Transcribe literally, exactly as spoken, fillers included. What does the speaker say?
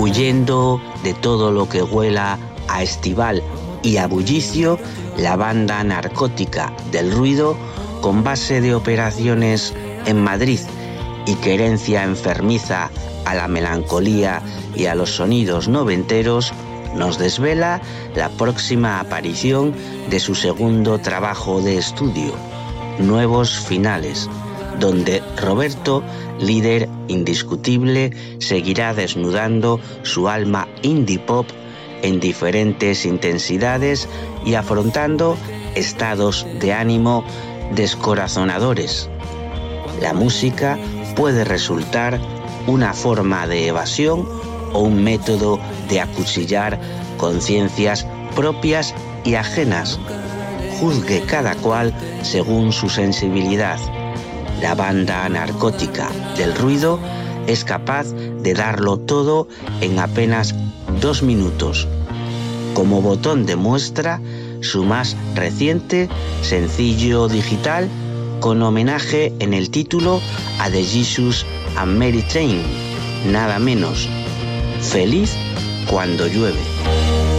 Huyendo de todo lo que huela a estival y a bullicio, la banda narcótica del ruido, con base de operaciones en Madrid y querencia enfermiza a la melancolía y a los sonidos noventeros, nos desvela la próxima aparición de su segundo trabajo de estudio, Nuevos Finales, donde Roberto, líder indiscutible, seguirá desnudando su alma indie pop en diferentes intensidades y afrontando estados de ánimo descorazonadores. La música puede resultar una forma de evasión o un método de acuchillar conciencias propias y ajenas. Juzgue cada cual según su sensibilidad. La banda narcótica del ruido es capaz de darlo todo en apenas dos minutos. Como botón de muestra, su más reciente sencillo digital con homenaje en el título a The Jesus and Mary Chain, nada menos. Feliz cuando llueve.